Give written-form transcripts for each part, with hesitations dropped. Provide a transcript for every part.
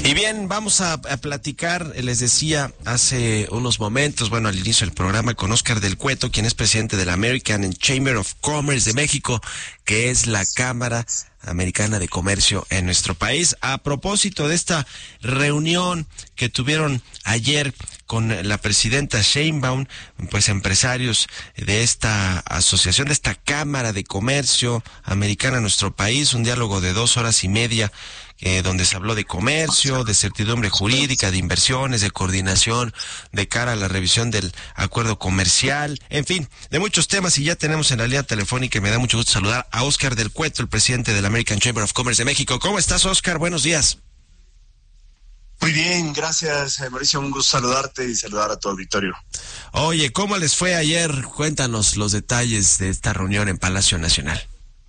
Y bien, vamos a platicar, les decía hace unos momentos, al inicio del programa, con Óscar del Cueto, quien es presidente de la American Chamber of Commerce de México, que es la Cámara Americana de Comercio en nuestro país. A propósito de esta reunión que tuvieron ayer con la presidenta Sheinbaum, pues empresarios de esta asociación, de esta Cámara de Comercio Americana en nuestro país, un diálogo de 2 horas y media, donde se habló de comercio, de certidumbre jurídica, de inversiones, de coordinación de cara a la revisión del acuerdo comercial, en fin, de muchos temas. Y ya tenemos en la línea telefónica, y me da mucho gusto saludar a Óscar del Cueto, el presidente de la American Chamber of Commerce de México. ¿Cómo estás, Óscar? Buenos días. Muy bien, gracias, Mauricio. Un gusto saludarte y saludar a tu auditorio. Oye, ¿cómo les fue ayer? Cuéntanos los detalles de esta reunión en Palacio Nacional.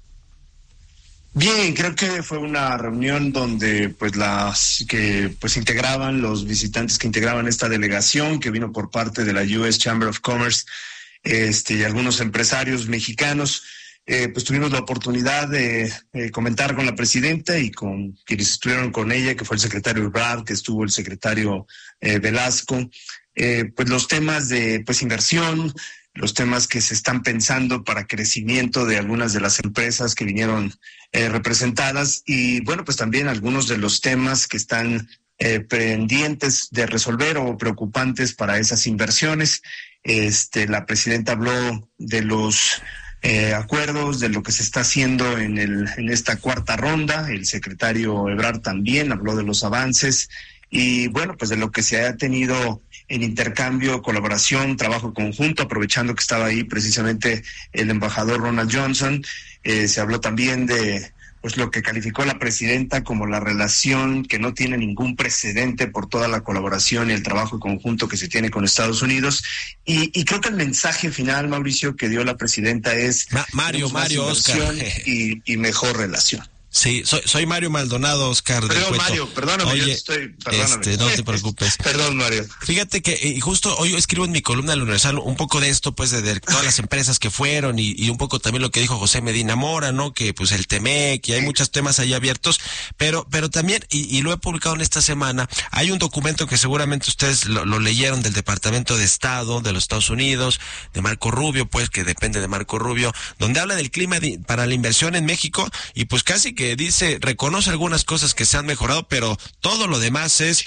Bien, creo que fue una reunión donde integraban los visitantes que integraban esta delegación que vino por parte de la US Chamber of Commerce, y algunos empresarios mexicanos. Pues tuvimos la oportunidad de comentar con la presidenta y con quienes estuvieron con ella, que fue el secretario Ebrard, que estuvo el secretario Velasco, pues los temas de inversión, los temas que se están pensando para crecimiento de algunas de las empresas que vinieron representadas, y pues también algunos de los temas que están pendientes de resolver o preocupantes para esas inversiones. La presidenta habló de los acuerdos, de lo que se está haciendo en esta cuarta ronda. El secretario Ebrard también habló de los avances y de lo que se ha tenido en intercambio, colaboración, trabajo conjunto, aprovechando que estaba ahí precisamente el embajador Ronald Johnson. Se habló también de lo que calificó la presidenta como la relación que no tiene ningún precedente por toda la colaboración y el trabajo conjunto que se tiene con Estados Unidos. Y creo que el mensaje final, Mauricio, que dio la presidenta es Mario, Óscar. Y mejor relación. Sí, soy Mario Maldonado, Óscar del Cueto. Mario, perdóname. Oye, perdóname. No te preocupes. Perdón, Mario. Fíjate que justo hoy escribo en mi columna del Universal un poco de esto, de todas las empresas que fueron y un poco también lo que dijo José Medina Mora, ¿no? Que el TEMEC, y hay muchos temas ahí abiertos, pero también, y lo he publicado en esta semana, hay un documento que seguramente ustedes lo leyeron, del Departamento de Estado de los Estados Unidos, de Marco Rubio, que depende de Marco Rubio, donde habla del clima para la inversión en México, y casi que dice, reconoce algunas cosas que se han mejorado, pero todo lo demás es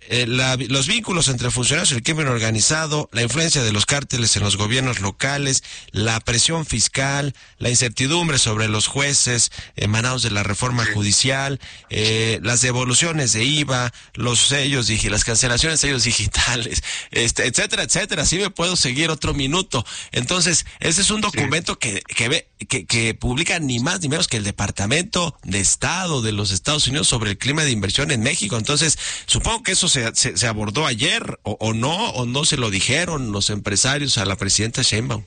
los vínculos entre funcionarios y el crimen organizado, la influencia de los cárteles en los gobiernos locales, la presión fiscal, la incertidumbre sobre los jueces emanados de la reforma judicial, las devoluciones de IVA, los sellos las cancelaciones de sellos digitales, etcétera, etcétera. Así me puedo seguir otro minuto. Entonces, ese es un documento que publica ni más ni menos que el Departamento de Estado de los Estados Unidos sobre el clima de inversión en México. Entonces, supongo que eso se abordó ayer, o no se lo dijeron los empresarios a la presidenta Sheinbaum.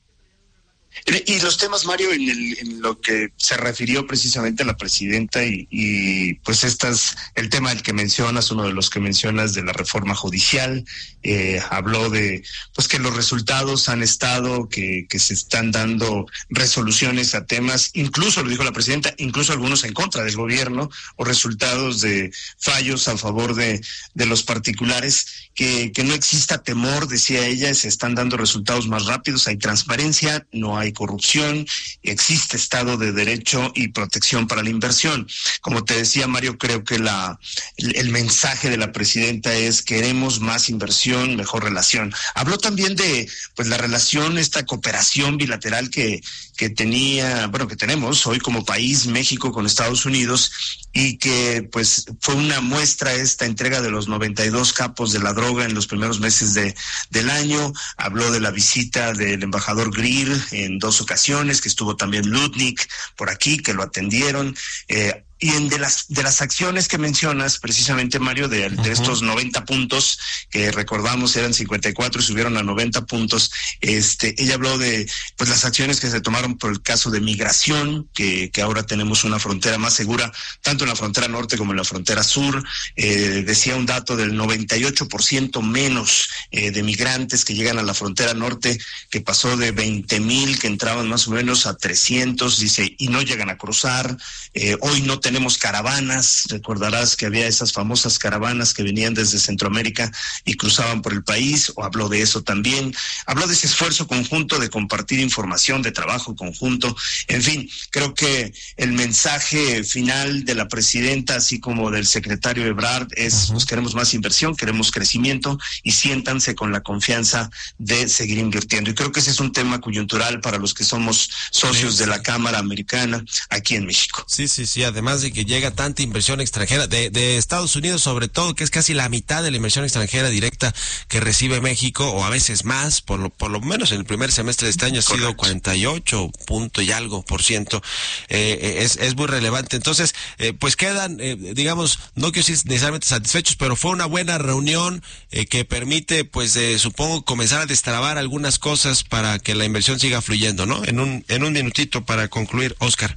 Y los temas, Mario, en lo que se refirió precisamente a la presidenta y el tema del que mencionas, uno de los que mencionas, de la reforma judicial, habló de que los resultados han estado, que se están dando resoluciones a temas, incluso lo dijo la presidenta, incluso algunos en contra del gobierno, o resultados de fallos a favor de los particulares, que no exista temor, decía ella, se están dando resultados más rápidos, hay transparencia, no hay corrupción, existe Estado de Derecho y protección para la inversión. Como te decía, Mario, creo que el mensaje de la presidenta es: queremos más inversión, mejor relación. Habló también de la relación, esta cooperación bilateral que tenemos hoy como país, México con Estados Unidos, y que fue una muestra esta entrega de los 92 capos de la droga en los primeros meses del año. Habló de la visita del embajador Greer en 2 ocasiones, que estuvo también Lutnick por aquí, que lo atendieron, y de las acciones que mencionas precisamente, Mario, de estos 90 puntos que recordamos eran 54 y subieron a 90 puntos, ella habló de las acciones que se tomaron por el caso de migración, que ahora tenemos una frontera más segura, tanto en la frontera norte como en la frontera sur. Decía un dato del 98% menos de migrantes que llegan a la frontera norte, que pasó de 20,000 que entraban más o menos a 300, dice, y no llegan a cruzar. Hoy no tenemos tenemos caravanas, recordarás que había esas famosas caravanas que venían desde Centroamérica y cruzaban por el país, o habló de eso también, habló de ese esfuerzo conjunto de compartir información, de trabajo conjunto, en fin, creo que el mensaje final de la presidenta, así como del secretario Ebrard, es, pues queremos más inversión, queremos crecimiento y siéntanse con la confianza de seguir invirtiendo. Y creo que ese es un tema coyuntural para los que somos socios de la Cámara Americana aquí en México. Sí, además de que llega tanta inversión extranjera, de Estados Unidos sobre todo, que es casi la mitad de la inversión extranjera directa que recibe México, o a veces más, por lo menos en el primer semestre de este año ha sido 48 punto y algo por ciento, es muy relevante. Entonces, pues quedan, digamos, no quiero decir necesariamente satisfechos, pero fue una buena reunión que permite, pues, supongo, comenzar a destrabar algunas cosas para que la inversión siga fluyendo, ¿no? En un minutito para concluir, Oscar.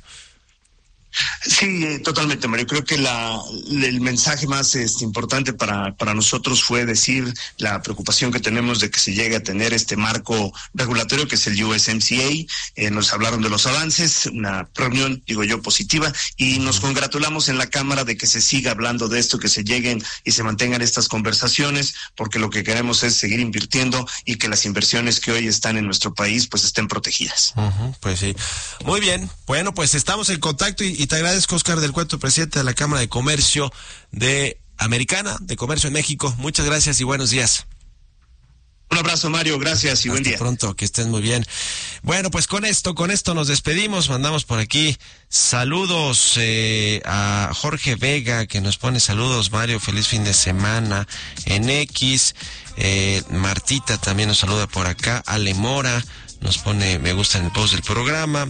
Sí, totalmente, Mario. Creo que el mensaje más importante para nosotros fue decir la preocupación que tenemos de que se llegue a tener este marco regulatorio que es el USMCA. Nos hablaron de los avances, una reunión, digo yo, positiva, y nos congratulamos en la Cámara de que se siga hablando de esto, que se lleguen y se mantengan estas conversaciones, porque lo que queremos es seguir invirtiendo y que las inversiones que hoy están en nuestro país pues estén protegidas. Pues sí. Muy bien. Bueno, pues estamos en contacto y te agradezco, Oscar del Cueto, presidente de la Cámara de Comercio Americana, de Comercio en México. Muchas gracias y buenos días. Un abrazo, Mario, gracias y buen día. Hasta pronto, que estés muy bien. Bueno, pues con esto nos despedimos. Mandamos por aquí saludos a Jorge Vega, que nos pone saludos, Mario, feliz fin de semana en X. Martita también nos saluda por acá. Ale Mora nos pone me gusta en el post del programa.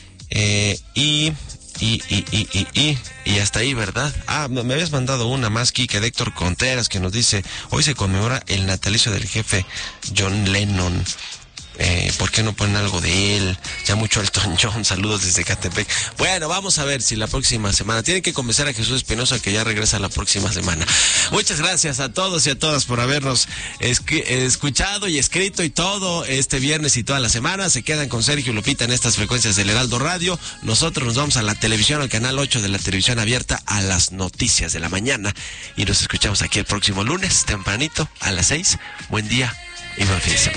Y hasta ahí, ¿verdad? Me habías mandado una más, Kike, de Héctor Contreras, que nos dice, hoy se conmemora el natalicio del jefe John Lennon. ¿Por qué no ponen algo de él? Ya mucho Elton John, saludos desde Catepec. Bueno, vamos a ver si la próxima semana, tienen que convencer a Jesús Espinosa que ya regresa la próxima semana. Muchas gracias a todos y a todas por habernos escuchado y escrito y todo este viernes y toda la semana. Se quedan con Sergio y Lupita en estas frecuencias del Heraldo Radio. Nosotros nos vamos a la televisión, al canal 8 de la televisión abierta, a las noticias de la mañana, y nos escuchamos aquí el próximo lunes tempranito a las 6. Buen día y buen fin de semana.